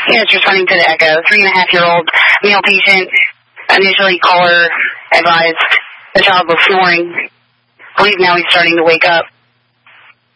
Yes, responding to the echo. 3.5-year-old male patient. Initially, caller advised the child was snoring. I believe now he's starting to wake up.